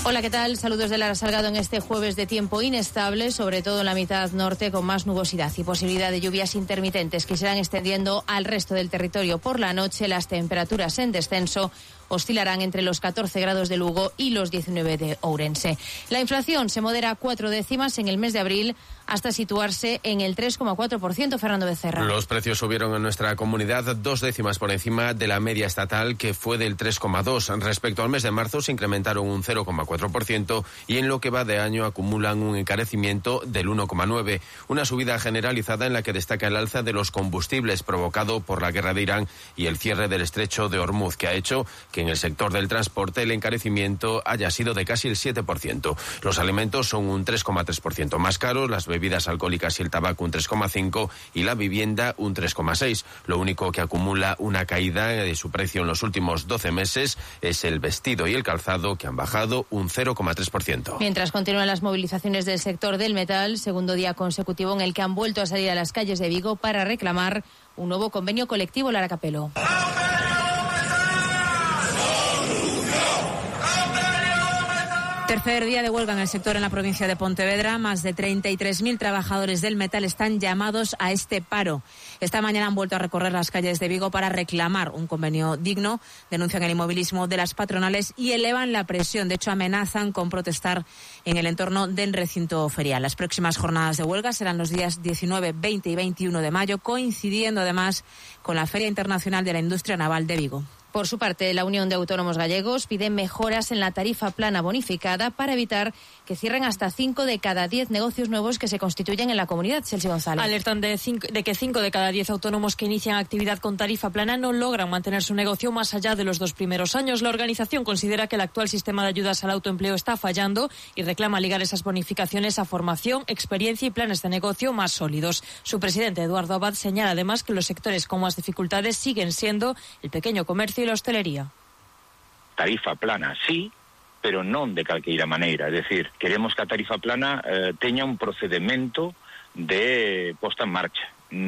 Hola, ¿qué tal? Saludos de Lara Salgado en este jueves de tiempo inestable, sobre todo en la mitad norte, con más nubosidad y posibilidad de lluvias intermitentes que se irán extendiendo al resto del territorio. Por la noche, las temperaturas en descenso oscilarán entre los 14 grados de Lugo y los 19 de Ourense. La inflación se modera 4 décimas en el mes de abril hasta situarse en el 3,4%, Fernando Becerra. Los precios subieron en nuestra comunidad 2 décimas por encima de la media estatal, que fue del 3,2%. Respecto al mes de marzo se incrementaron un 0,4% y en lo que va de año acumulan un encarecimiento del 1,9%. Una subida generalizada en la que destaca el alza de los combustibles provocado por la guerra de Irán y el cierre del estrecho de Hormuz, que ha hecho que en el sector del transporte el encarecimiento haya sido de casi el 7%. Los alimentos son un 3,3% más caros, las bebidas alcohólicas y el tabaco un 3,5% y la vivienda un 3,6%. Lo único que acumula una caída de su precio en los últimos 12 meses es el vestido y el calzado, que han bajado un 0,3%. Mientras continúan las movilizaciones del sector del metal, segundo día consecutivo en el que han vuelto a salir a las calles de Vigo para reclamar un nuevo convenio colectivo. Lara Capelo. Tercer día de huelga en el sector en la provincia de Pontevedra. Más de 33.000 trabajadores del metal están llamados a este paro. Esta mañana han vuelto a recorrer las calles de Vigo para reclamar un convenio digno. Denuncian el inmovilismo de las patronales y elevan la presión. De hecho, amenazan con protestar en el entorno del recinto ferial. Las próximas jornadas de huelga serán los días 19, 20 y 21 de mayo, coincidiendo además con la Feria Internacional de la Industria Naval de Vigo. Por su parte, la Unión de Autónomos Gallegos pide mejoras en la tarifa plana bonificada para evitar que cierren hasta 5 de cada 10 negocios nuevos que se constituyen en la comunidad. Chelsea González. Alertan de que 5 de cada 10 autónomos que inician actividad con tarifa plana no logran mantener su negocio más allá de los 2 primeros años. La organización considera que el actual sistema de ayudas al autoempleo está fallando y reclama ligar esas bonificaciones a formación, experiencia y planes de negocio más sólidos. Su presidente, Eduardo Abad, señala además que los sectores con más dificultades siguen siendo el pequeño comercio y la hostelería. Tarifa plana, sí, pero non de calqueira maneira. É dicir, queremos que a tarifa plana teña un procedimento de posta en marcha.